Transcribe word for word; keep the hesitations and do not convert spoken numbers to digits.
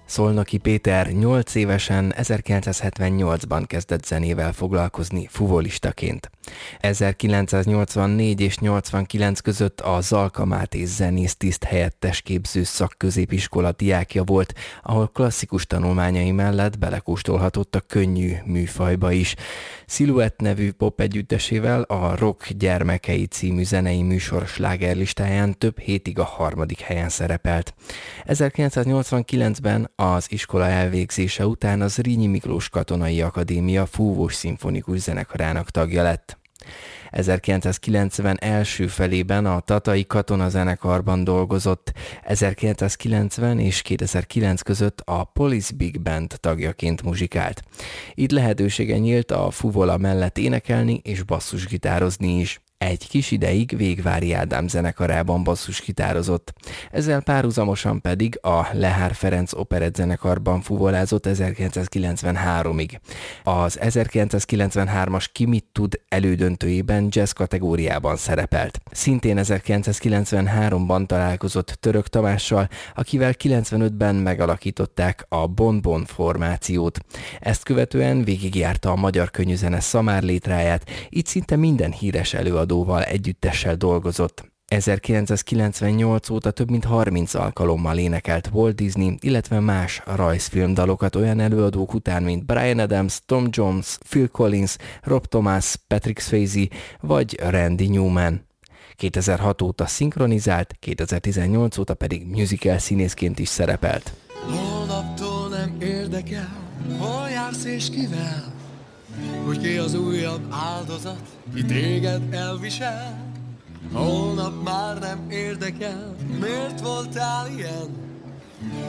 Szolnoki Péter nyolc évesen ezerkilencszázhetvennyolcban kezdett zenével foglalkozni fuvolistaként. ezerkilencszáznyolcvannégy és nyolcvankilenc között a Zalka Máté zenésztiszt helyettes képző szakközépiskola diákja volt, ahol klasszikus tanulmányai mellett belekóstolhatott a könnyű műfajba is. Sziluett nevű pop együttesével a Rock gyermekei című zenei műsor slágerlistáján több hétig a harmadik helyen szerepelt. ezerkilencszáznyolcvankilencben az iskola elvégzése után az Zrínyi Miklós Katonai Akadémia fúvós szimfonikus zenekarának tagja lett. ezerkilencszázkilencven első felében a Tatai Katonazenekarban dolgozott, ezerkilencszázkilencven és kétezer-kilenc között a Police Big Band tagjaként muzsikált. Itt lehetősége nyílt a fuvola mellett énekelni és basszusgitározni is. Egy kis ideig Végvári Ádám zenekarában basszusgitározott. Ezzel párhuzamosan pedig a Lehár Ferenc operettzenekarban fuvolázott ezerkilencszázkilencvenháromig. Az ezerkilencszázkilencvenhármas Ki mit tud elődöntőjében jazz kategóriában szerepelt. Szintén ezerkilencszázkilencvenháromban találkozott Török Tamással, akivel kilencvenötben megalakították a Bon Bon formációt. Ezt követően végigjárta a magyar könnyűzene szamárlétráját, így szinte minden híres előadóval együttessel dolgozott. ezerkilencszázkilencvennyolc óta több mint harminc alkalommal énekelt Walt Disney, illetve más rajzfilmdalokat olyan előadók után, mint Bryan Adams, Tom Jones, Phil Collins, Rob Thomas, Patrick Swayze vagy Randy Newman. kétezer-hat óta szinkronizált, kétezer-tizennyolc óta pedig musical színészként is szerepelt. Holnaptól nem érdekel, hol jársz és kivel, hogy ki az újabb áldozat, ki téged elvisel. Holnap már nem érdekel, miért voltál ilyen.